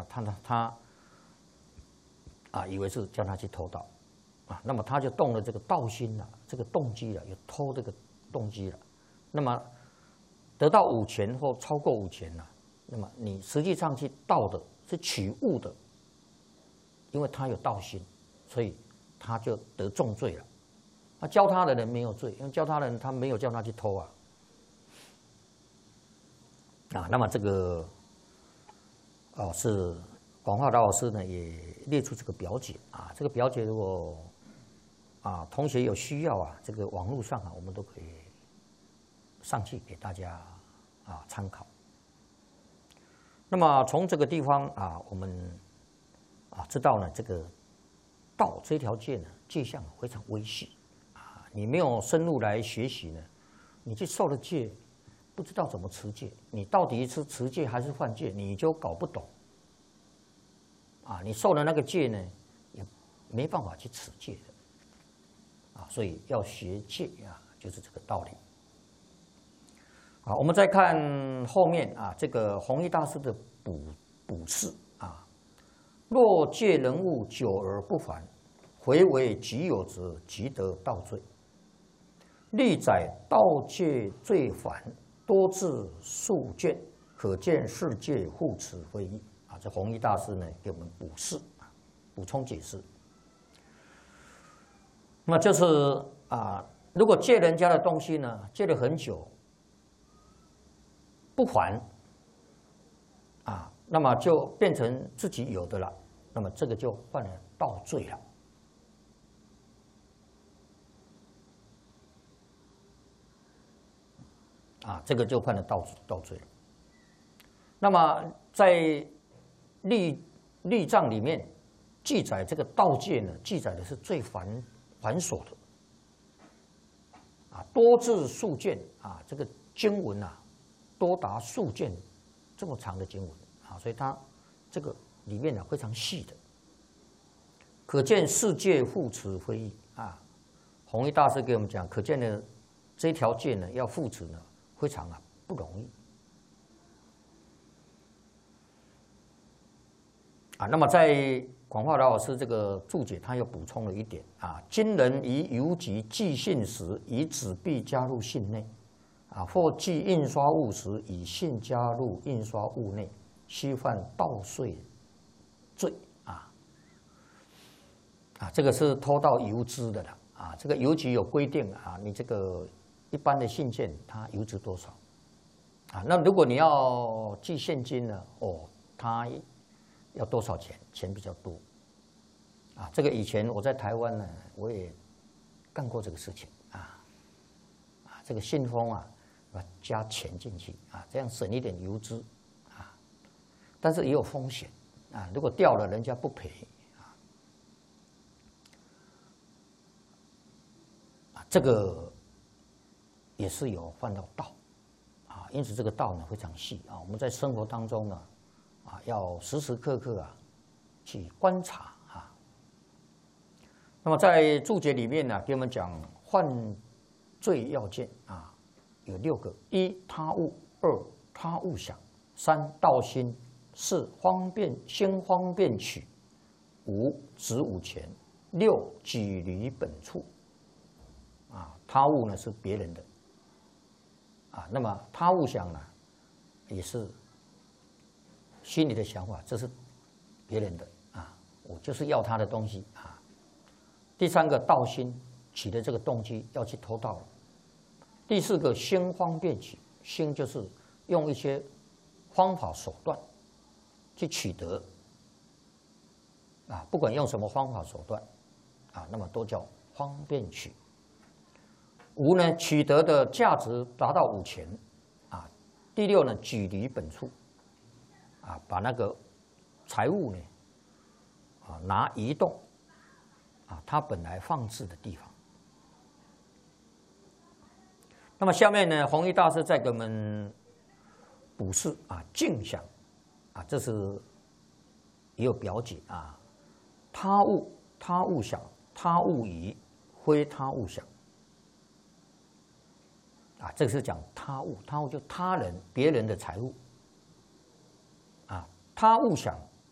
他以为是叫他去偷盗啊，那么他就动了这个盗心了，这个动机了，有偷这个动机了。那么得到5钱或超过5钱了，那么你实际上去盗的是取物的，因为他有盗心，所以他就得重罪了。那教他的人没有罪，因为教他的人他没有叫他去偷啊。那么这个是广化老师呢也列出这个表解啊，这个表解如果同学有需要啊，这个网络上我们都可以上去给大家参考。那么从这个地方我们知道呢，这个道这条界呢，界相非常微细你没有深入来学习呢，你去受了戒，不知道怎么持戒，你到底是持戒还是犯戒，你就搞不懂你受了那个戒呢，也没办法去持戒的所以要学戒就是这个道理。我们再看后面这个弘一大师的补释若戒人物久而不还，回为己有者，即得盗罪。历载盗戒罪犯，多至数卷，可见世界护持非易这弘一大师呢给我们补充解释。那么就是如果借人家的东西呢，借了很久不还那么就变成自己有的了，那么这个就犯了盗罪了。这个就犯了盗罪了。那么在律藏里面记载这个盗戒呢，记载的是最繁琐的多至数卷这个经文多达数卷这么长的经文所以它这个里面非常细的，可见世界护持非易弘一大师给我们讲，可见呢这条戒呢要护持呢非常不容易那么在广化老师这个注解，他又补充了一点今人以邮局寄信时，以纸币加入信内或寄印刷物时，以信加入印刷物内，须犯盗税罪这个是偷盗邮资的了这个邮局有规定你这个一般的信件它邮资多少那如果你要寄现金呢它要多少钱？钱比较多这个以前我在台湾呢，我也干过这个事情这个信封加钱进去这样省一点邮资但是也有风险如果掉了人家不赔这个也是有犯到盗因此这个盗呢非常细我们在生活当中呢要时时刻刻去观察那么在注解里面呢，给我们讲犯罪要件有6个：1他物，2他物想，3盗心，4心方便取，5值5钱，6己离本处他物呢是别人的那么他物想呢也是心里的想法，这是别人的我就是要他的东西第3个盗心，起的这个动机要去偷盗了。第4个心方便取，心就是用一些方法手段去取得不管用什么方法手段那么都叫方便取。5呢，取得的价值达到5钱第6呢，己离本处把那个财物呢拿移动它本来放置的地方。那么下面呢，弘一大师再给我们补释镜想这是也有表解他物想，他物疑，非他物想这个是讲他物，他物就他人别人的财物他物想